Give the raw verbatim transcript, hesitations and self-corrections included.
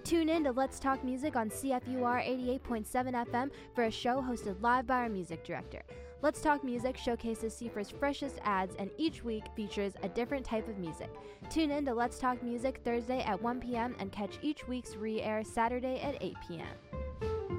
Tune in to Let's Talk Music on C F U R eighty-eight point seven F M for a show hosted live by our music director. Let's Talk Music showcases C F U R's freshest ads and each week features a different type of music. Tune in to Let's Talk Music Thursday at one p.m. and catch each week's re-air Saturday at eight p.m.